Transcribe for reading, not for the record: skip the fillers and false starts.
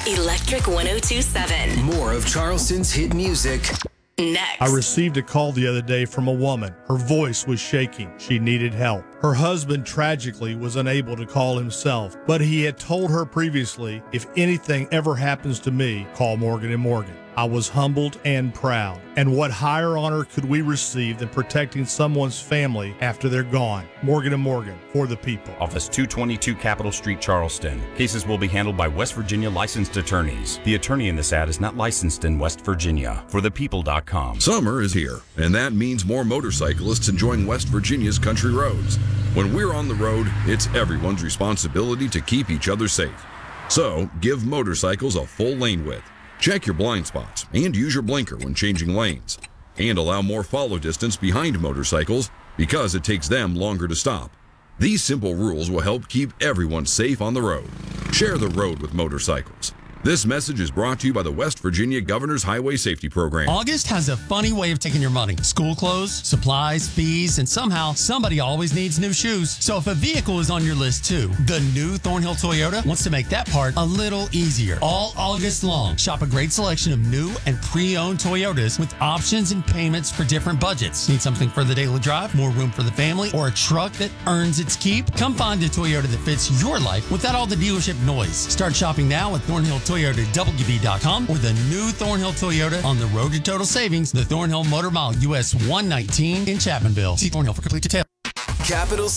Electric 102.7. More of Charleston's hit music. Next. I received a call the other day from a woman. Her voice was shaking. She needed help. Her husband tragically was unable to call himself, but he had told her previously, if anything ever happens to me, call Morgan & Morgan. I was humbled and proud. And what higher honor could we receive than protecting someone's family after they're gone? Morgan & Morgan, for the people. Office 222 Capitol Street, Charleston. Cases will be handled by West Virginia licensed attorneys. The attorney in this ad is not licensed in West Virginia. ForThePeople.com. Summer is here, and that means more motorcyclists enjoying West Virginia's country roads. When we're on the road, it's everyone's responsibility to keep each other safe. So, give motorcycles a full lane width. Check your blind spots and use your blinker when changing lanes. And allow more follow distance behind motorcycles because it takes them longer to stop. These simple rules will help keep everyone safe on the road. Share the road with motorcycles. This message is brought to you by the West Virginia Governor's Highway Safety Program. August has a funny way of taking your money. School clothes, supplies, fees, and somehow somebody always needs new shoes. So if a vehicle is on your list too, the new Thornhill Toyota wants to make that part a little easier. All August long, shop a great selection of new and pre-owned Toyotas with options and payments for different budgets. Need something for the daily drive, more room for the family, or a truck that earns its keep? Come find a Toyota that fits your life without all the dealership noise. Start shopping now at Thornhill ToyotaWB.com or the new Thornhill Toyota on the road to total savings, the Thornhill Motor Mile US 119 in Chapmanville. See Thornhill for complete details. Capital